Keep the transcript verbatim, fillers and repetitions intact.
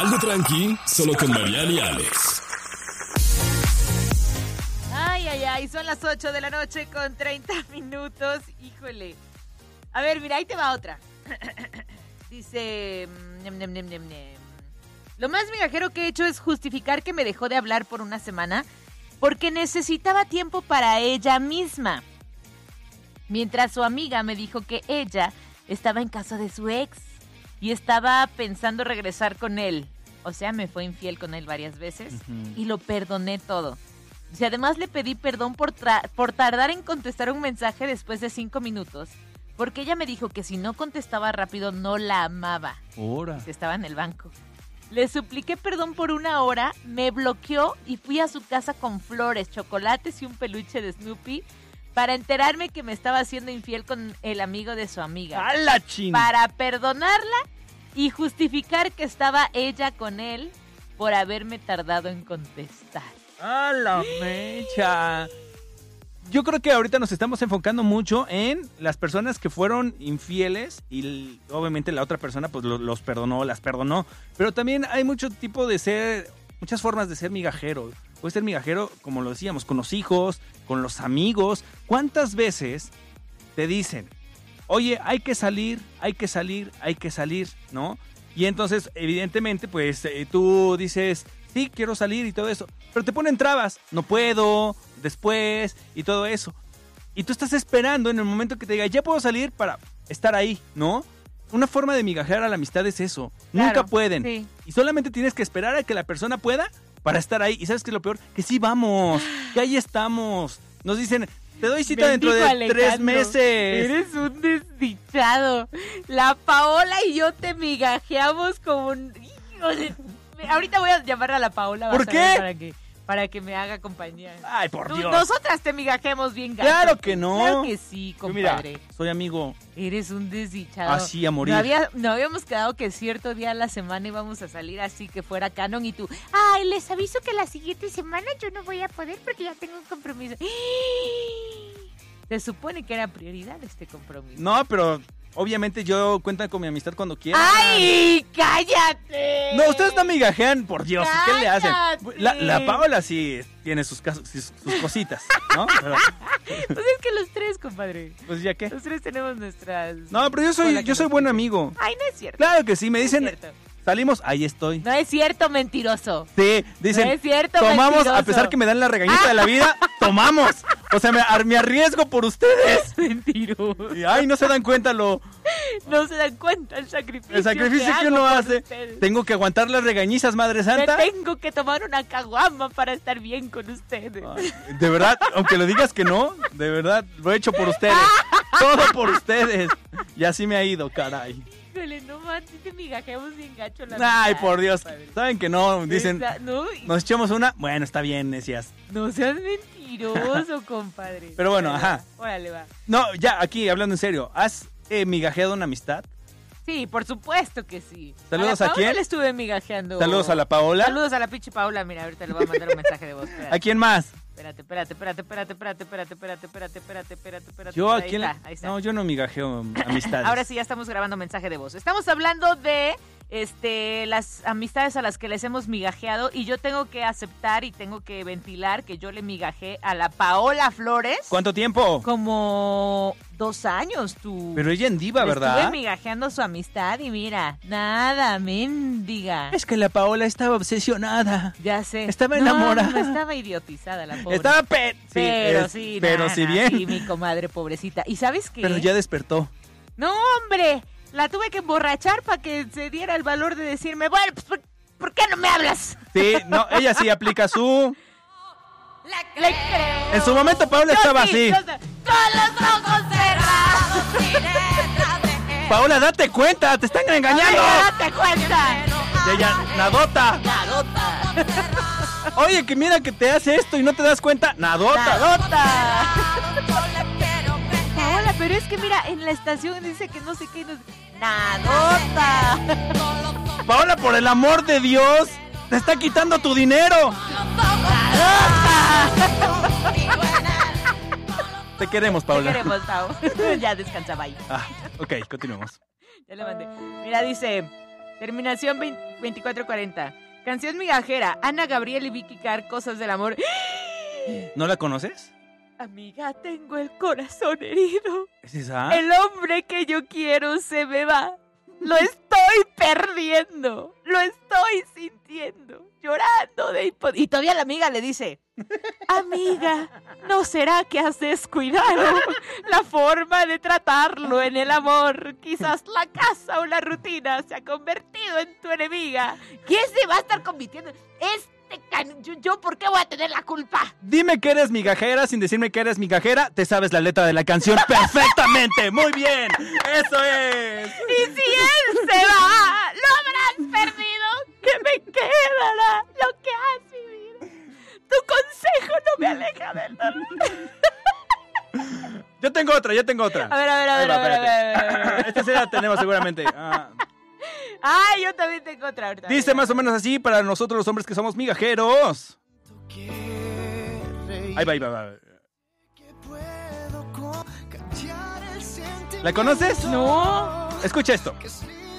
Algo tranqui, solo con Mariana y Alex. Ay, ay, ay, son las ocho de la noche con treinta minutos. Híjole. A ver, mira, ahí te va otra. Dice... Nem, nem, nem, nem, nem. Lo más migajero que he hecho es justificar que me dejó de hablar por una semana porque necesitaba tiempo para ella misma. Mientras su amiga me dijo que ella estaba en casa de su ex y estaba pensando regresar con él. O sea, me fue infiel con él varias veces uh-huh. y lo perdoné todo. Y además le pedí perdón por, tra- por tardar en contestar un mensaje después de cinco minutos, porque ella me dijo que si no contestaba rápido no la amaba. Ahora. Estaba en el banco. Le supliqué perdón por una hora, me bloqueó y fui a su casa con flores, chocolates y un peluche de Snoopy para enterarme que me estaba haciendo infiel con el amigo de su amiga. ¡A la china! Para perdonarla y justificar que estaba ella con él por haberme tardado en contestar. ¡A la mecha! Yo creo que ahorita nos estamos enfocando mucho en las personas que fueron infieles y obviamente la otra persona pues los perdonó, las perdonó. Pero también hay mucho tipo de ser, muchas formas de ser migajero. Puede ser migajero, como lo decíamos, con los hijos, con los amigos. ¿Cuántas veces te dicen, oye, hay que salir, hay que salir, hay que salir, ¿no? Y entonces, evidentemente, pues eh, tú dices, sí, quiero salir y todo eso, pero te ponen trabas, no puedo, después y todo eso. Y tú estás esperando en el momento que te diga, ya puedo salir para estar ahí, ¿no? Una forma de migajear a la amistad es eso. Claro, nunca pueden. Sí. Y solamente tienes que esperar a que la persona pueda para estar ahí. ¿Y sabes qué es lo peor? Que sí vamos, que ahí estamos. Nos dicen, te doy cita Bendigo dentro de Alejandro. tres meses. Eres un desdichado. La Paola y yo te migajeamos como un... Híjole. Ahorita voy a llamar a la Paola. ¿Por qué? Para que, para que me haga compañía. Ay, por Tú, Dios. Nosotras te migajemos bien gato. Claro que no. Claro que sí, compadre. Mira, soy amigo. Eres un desdichado. Así a morir. No, había, no habíamos quedado que cierto día a la semana íbamos a salir así que fuera canon y tú, ay, les aviso que la siguiente semana yo no voy a poder porque ya tengo un compromiso. Se supone que era prioridad este compromiso. No, pero... Obviamente yo cuento con mi amistad cuando quieran. ¡Ay, cállate! No, ustedes no migajean, por Dios. ¡Cállate! ¿Qué le hacen? La, la Paola sí tiene sus, casos, sus, sus cositas, ¿no? Pero, pues es que los tres, compadre. Pues ya qué. Los tres tenemos nuestras... No, pero yo soy, yo soy buen amigo. Ay, no es cierto. Claro que sí, me dicen... No es cierto. Salimos, ahí estoy. No es cierto, mentiroso. Sí, dicen, no es cierto, tomamos, mentiroso. A pesar que me dan la regañita de la vida, tomamos. O sea, me, me arriesgo por ustedes. Mentiroso. Y, ay, no se dan cuenta lo... No se dan cuenta el sacrificio. El sacrificio que, que uno hace. Ustedes. Tengo que aguantar las regañizas, Madre Santa. Me tengo que tomar una caguama para estar bien con ustedes. Ay, de verdad, aunque lo digas que no, de verdad, lo he hecho por ustedes. Todo por ustedes. Y así me ha ido, caray. Híjole, no más, si te migajeamos bien gacho la Ay, mitad, por Dios. padre. ¿Saben que no? Dicen, Esa, ¿no? nos echamos una. Bueno, está bien, decías. No seas mentiroso, compadre. Pero bueno, Órale, ajá. Órale, va. No, ya, aquí, hablando en serio. ¿Has eh, migajeado una amistad? Sí, por supuesto que sí. ¿Saludos a, a la quién? le estuve migajeando. ¿Saludos a la Paola? Saludos a la pinche Paola. Mira, ahorita le voy a mandar un mensaje de voz. Espérate. ¿A quién más? Espérate, espérate, espérate, espérate, espérate, espérate, espérate, espérate, espérate, espérate, espérate. Yo ahí a quién... está, ahí está. No, yo no migajeo amistades. Ahora sí, ya estamos grabando mensaje de voz. Estamos hablando de este las amistades a las que les hemos migajeado y yo tengo que aceptar y tengo que ventilar que yo le migajé a la Paola Flores. ¿Cuánto tiempo? Como dos años, tú. Pero ella en diva, le ¿verdad? Estuve migajeando su amistad y mira, nada, mendiga. Es que la Paola estaba obsesionada. Ya sé. Estaba enamorada. No, no, estaba idiotizada la pobre. Estaba pe... Sí, pero es... sí, pero nana, si bien. Sí, mi comadre pobrecita. ¿Y sabes qué? Pero ya despertó. No, hombre. La tuve que emborrachar para que se diera el valor de decirme, bueno, pues, ¿por, ¿por qué no me hablas? Sí, no, ella sí aplica su... Le creo. En su momento Paola yo estaba sí, así. Yo, con los ojos cerrados. Paola, date cuenta, te están engañando. Oye, date cuenta. Y ella, nadota. Nadota. Oye, que mira que te hace esto y no te das cuenta. Nadota. Nadota. Paola, pero es que mira, en la estación dice que no sé qué. No sé... Nadota. Paola, por el amor de Dios, te está quitando tu dinero. Nadota. Te queremos, Paola. Te queremos, Pau. Ya descansa, bye. Ah, ok, continuemos. Ya le mandé. Mira, dice... Terminación veinticuatro cuarenta. Canción migajera. Ana Gabriel y Vicky Carr, Cosas del Amor. ¿No la conoces? Amiga, tengo el corazón herido. ¿Es esa? El hombre que yo quiero se me va. Lo estoy perdiendo. Lo estoy sintiendo. Llorando de hipo... Y todavía la amiga le dice: amiga, ¿no será que has descuidado la forma de tratarlo en el amor? Quizás la casa o la rutina se ha convertido en tu enemiga. ¿Quién se va a estar convirtiendo? Este can... yo, yo, ¿por qué voy a tener la culpa? Dime que eres migajera sin decirme que eres migajera. Te sabes la letra de la canción perfectamente. Muy bien. Eso es. Y si él se va, lo habrás perdido. ¿Qué me quedará? Lo que has vivido. Tu consejo no me aleja del dolor. Yo tengo otra, yo tengo otra. A ver, a ver, a ver, va, a ver, a ver, a ver, a ver. Esta sí la tenemos seguramente. Ah. Ay, yo también tengo otra ahorita. Dice más o menos así para nosotros los hombres que somos migajeros. Ahí va, ahí va, va. ¿La conoces? No. Escucha esto.